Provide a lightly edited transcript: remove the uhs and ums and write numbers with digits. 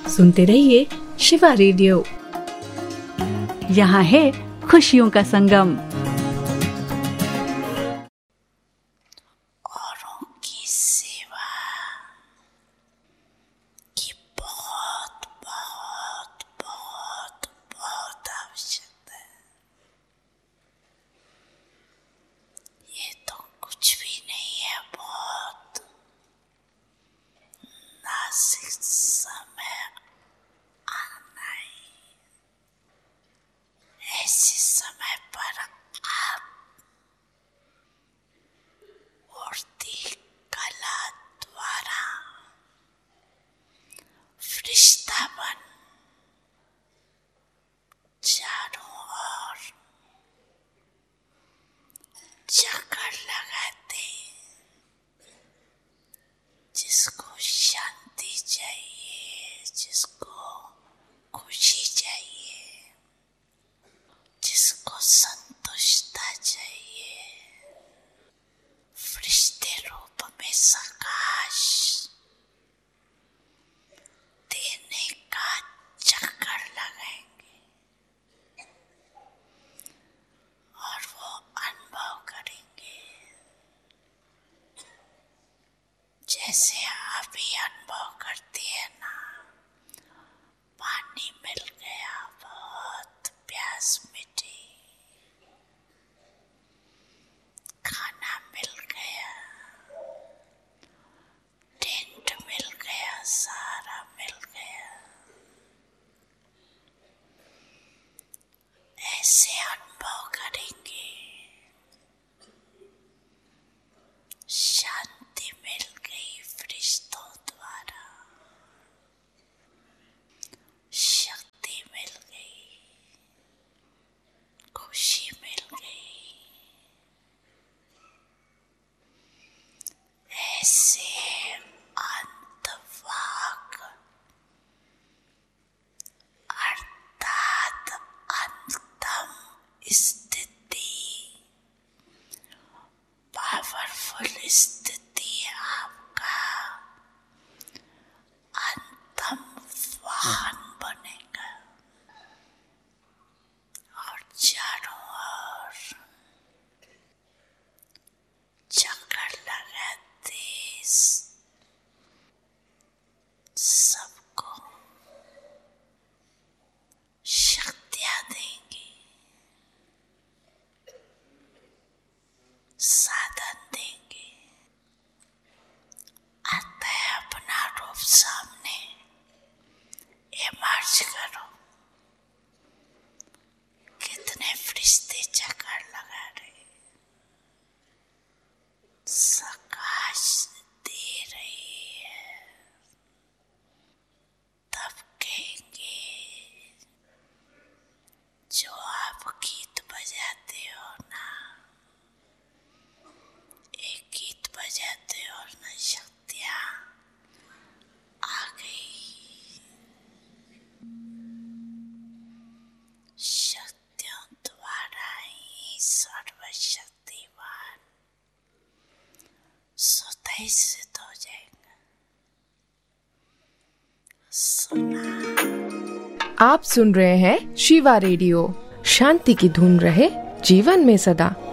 सुनते रहिए शिवा रेडियो। यहाँ है खुशियों का संगम। जैसे आप ही अनुभव करती है ना, पानी मिल गया, बहुत प्यास मिटी, खाना मिल गया, टेंट मिल गया, सारा मिल गया। ऐसे अनुभव करेंगे, शांति मिल गई फरिश्तों द्वारा, शक्ति मिल गई, खुशी मिल गई। ऐसे अंतवाक अर्थात अंतम स्थिति, पावरफुल स्थिति आपका अंतम वाहन बनेगा और चारों ओर चक्कर लगाते सबको शक्तियां देंगी, साधन देंगे। आता है अपना रूप सामने, इमर्ज करो। कितने फरिश्ते चक्कर लगा रहे, सकाश दे रही है। तब कहेंगे, जो आप गीत बजाते हो ना, एक गीत बजाते हो ना, शक्तियाँ आ गई। शक्तियों द्वारा ही सर्वशक्तिवान स्वतः सिद्ध हो जाएगा। सुना। आप सुन रहे हैं शिवा रेडियो। शांति की धुन रहे जीवन में सदा।